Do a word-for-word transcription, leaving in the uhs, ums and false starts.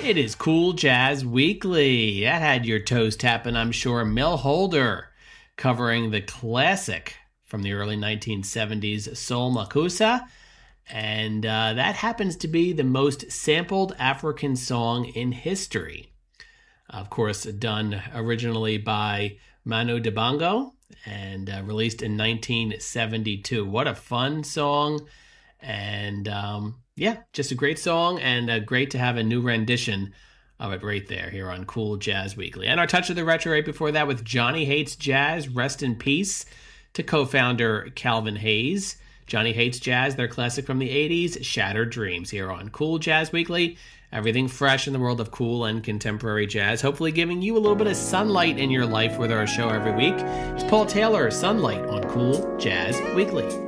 It is Cool Jazz Weekly. That had your toes tapping, I'm sure. Mel Holder covering the classic from the early nineteen seventies, Sol Makusa. And uh, that happens to be the most sampled African song in history. Of course, done originally by Manu Dibango and uh, released in nineteen seventy-two. What a fun song. And um, yeah, just a great song, and uh, great to have a new rendition of it right there here on Cool Jazz Weekly. And our touch of the retro right before that with Johnny Hates Jazz. Rest in peace to co-founder Calvin Hayes. Johnny Hates Jazz, their classic from the eighties, Shattered Dreams, here on Cool Jazz Weekly. Everything fresh in the world of cool and contemporary jazz, hopefully giving you a little bit of sunlight in your life with our show every week. It's Paul Taylor, Sunlight on Cool Jazz Weekly.